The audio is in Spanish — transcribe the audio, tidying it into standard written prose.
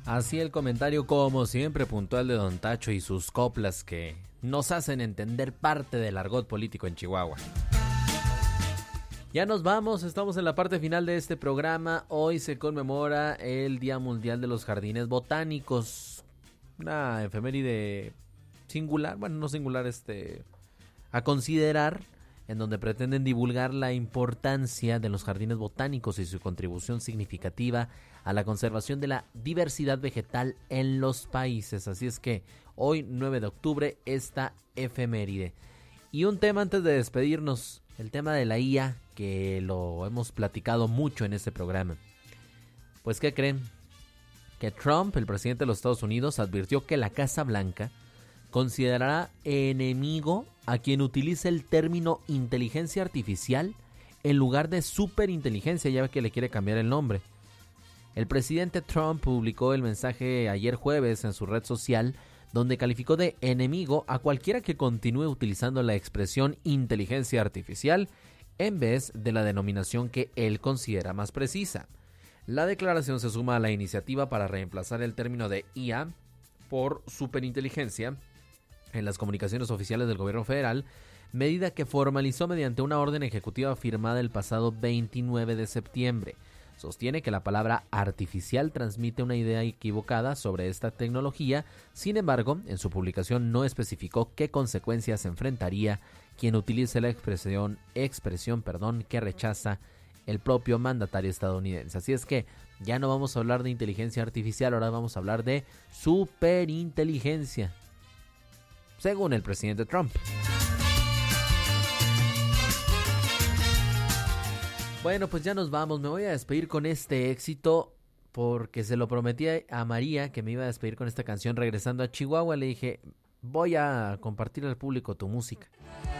Así el comentario, como siempre, puntual de Don Tacho y sus coplas que nos hacen entender parte del argot político en Chihuahua. Ya nos vamos, estamos en la parte final de este programa. Hoy se conmemora el Día Mundial de los Jardines Botánicos. Una efeméride singular, bueno, no singular, a considerar, en donde pretenden divulgar la importancia de los jardines botánicos y su contribución significativa a la conservación de la diversidad vegetal en los países. Así es que hoy, 9 de octubre, esta efeméride. Y un tema antes de despedirnos, el tema de la IA, que lo hemos platicado mucho en este programa. Pues, ¿qué creen? Que Trump, el presidente de los Estados Unidos, advirtió que la Casa Blanca considerará enemigo a quien utilice el término inteligencia artificial en lugar de superinteligencia, ya que le quiere cambiar el nombre. El presidente Trump publicó el mensaje ayer jueves en su red social, donde calificó de enemigo a cualquiera que continúe utilizando la expresión inteligencia artificial en vez de la denominación que él considera más precisa. La declaración se suma a la iniciativa para reemplazar el término de IA por superinteligencia en las comunicaciones oficiales del gobierno federal, medida que formalizó mediante una orden ejecutiva firmada el pasado 29 de septiembre. Sostiene que la palabra artificial transmite una idea equivocada sobre esta tecnología. Sin embargo, en su publicación no especificó qué consecuencias enfrentaría quien utilice la expresión que rechaza el propio mandatario estadounidense. Así es que ya no vamos a hablar de inteligencia artificial, ahora vamos a hablar de superinteligencia, según el presidente Trump. Bueno, pues ya nos vamos. Me voy a despedir con este éxito porque se lo prometí a María que me iba a despedir con esta canción regresando a Chihuahua. Le dije, voy a compartir al público tu música.